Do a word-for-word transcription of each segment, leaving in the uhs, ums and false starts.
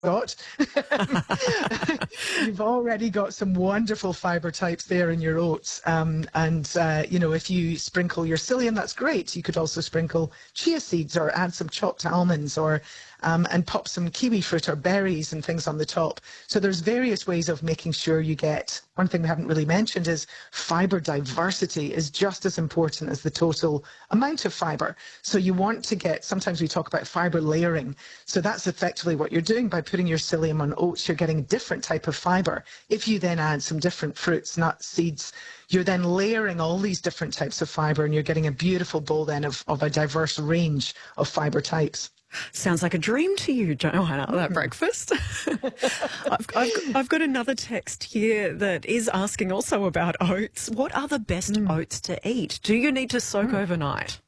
got. You've already got some wonderful fiber types there in your oats. Um, and, uh, you know, if you sprinkle your psyllium, that's great. You could also sprinkle chia seeds or add some chopped almonds or um, and pop some kiwi fruit or berries and things on the top. So there's various ways of making sure you get. One thing we haven't really mentioned is fiber diversity is just as important as the total amount of fiber. So you want to get, sometimes we talk about fiber layering. So that's effectively what you're doing by putting your psyllium on oats. You're getting a different type of fiber. If you then add some different fruits, nuts, seeds, you're then layering all these different types of fiber, and you're getting a beautiful bowl then of, of a diverse range of fiber types. Sounds like a dream to you, Joanna, that breakfast. I've, I've, I've got another text here that is asking also about oats. What are the best mm. oats to eat? Do you need to soak mm. overnight?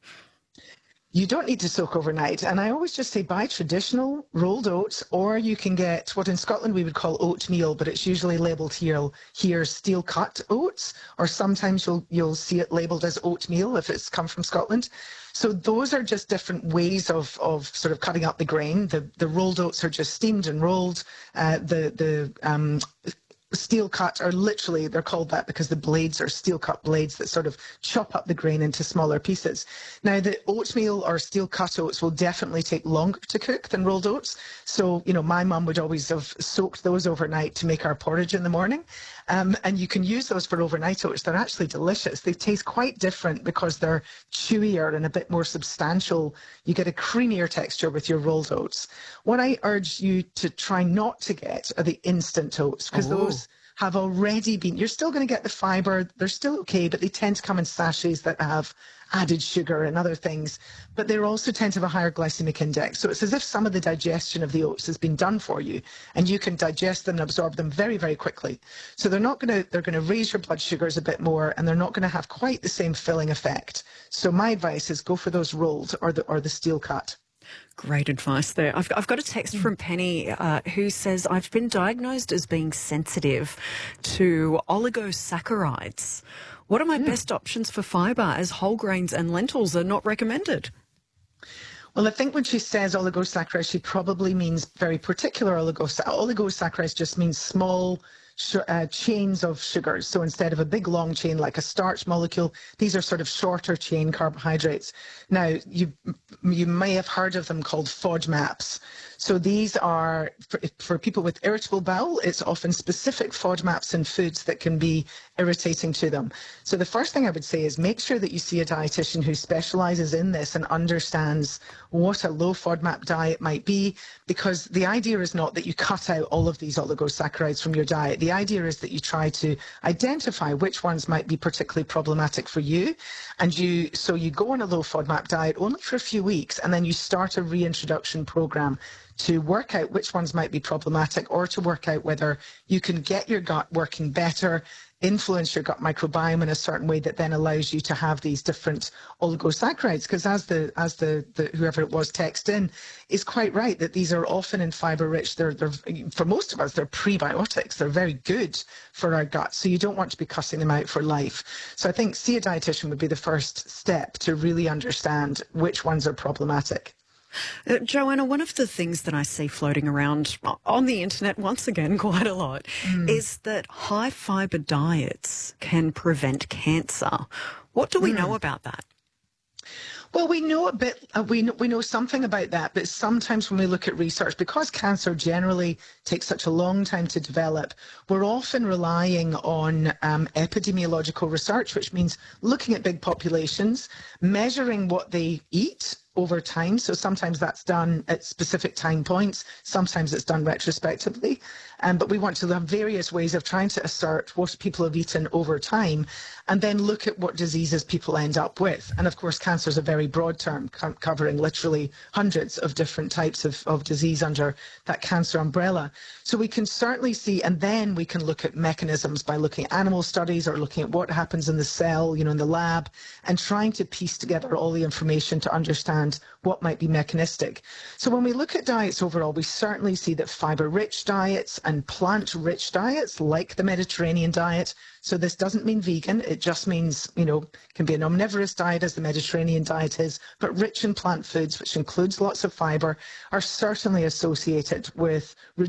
You don't need to soak overnight. And I always just say buy traditional rolled oats, or you can get what in Scotland we would call oatmeal, but it's usually labelled here, here steel cut oats, or sometimes you'll, you'll see it labelled as oatmeal if it's come from Scotland. So those are just different ways of, of sort of cutting up the grain. The, the rolled oats are just steamed and rolled. Uh, the the um, steel cut are literally, they're called that because the blades are steel cut blades that sort of chop up the grain into smaller pieces. Now the oatmeal or steel cut oats will definitely take longer to cook than rolled oats. So, you know, my mum would always have soaked those overnight to make our porridge in the morning. Um, and you can use those for overnight oats. They're actually delicious. They taste quite different because they're chewier and a bit more substantial. You get a creamier texture with your rolled oats. What I urge you to try not to get are the instant oats, because oh. those have already been, you're still going to get the fiber, they're still okay, but they tend to come in sachets that have added sugar and other things, but they also tend to have a higher glycemic index. So it's as if some of the digestion of the oats has been done for you, and you can digest them and absorb them very, very quickly. So they're not going to, they're going to raise your blood sugars a bit more, and they're not going to have quite the same filling effect. So my advice is go for those rolled or the, or the steel cut. Great advice there. I've, I've got a text from Penny uh, who says, I've been diagnosed as being sensitive to oligosaccharides. What are my mm. best options for fibre, as whole grains and lentils are not recommended? Well, I think when she says oligosaccharides, she probably means very particular oligosaccharides. Oligosaccharides just means small uh, chains of sugars. So instead of a big long chain like a starch molecule, these are sort of shorter chain carbohydrates. Now, you you may have heard of them called FODMAPs. So these are, for, for people with irritable bowel, it's often specific FODMAPs in foods that can be irritating to them. So the first thing I would say is make sure that you see a dietitian who specialises in this and understands what a low FODMAP diet might be, because the idea is not that you cut out all of these oligosaccharides from your diet. The idea is that you try to identify which ones might be particularly problematic for you, and you so you go on a low FODMAP diet only for a few weeks, and then you start a reintroduction program to work out which ones might be problematic, or to work out whether you can get your gut working better, influence your gut microbiome in a certain way that then allows you to have these different oligosaccharides. Because as the as the, the whoever it was text in is quite right, that these are often in fiber rich. They're, they're for most of us, they're prebiotics. They're very good for our gut. So you don't want to be cutting them out for life. So I think see a dietitian would be the first step to really understand which ones are problematic. Uh, Joanna, one of the things that I see floating around on the internet, once again, quite a lot, mm. is that high fibre diets can prevent cancer. What do we mm. know about that? Well, we know a bit, uh, we, know, we know something about that, but sometimes when we look at research, because cancer generally takes such a long time to develop, we're often relying on um, epidemiological research, which means looking at big populations, measuring what they eat over time. So sometimes that's done at specific time points, sometimes it's done retrospectively, um, but we want to have various ways of trying to assert what people have eaten over time, and then look at what diseases people end up with. And of course, cancer is a very broad term, co covering literally hundreds of different types of, of disease under that cancer umbrella. So we can certainly see, and then we can look at mechanisms by looking at animal studies or looking at what happens in the cell, you know, in the lab, and trying to piece together all the information to understand what might be mechanistic. So when we look at diets overall, we certainly see that fiber-rich diets and plant-rich diets, like the Mediterranean diet, so this doesn't mean vegan, it just means, you know, can be an omnivorous diet as the Mediterranean diet is, but rich in plant foods, which includes lots of fiber, are certainly associated with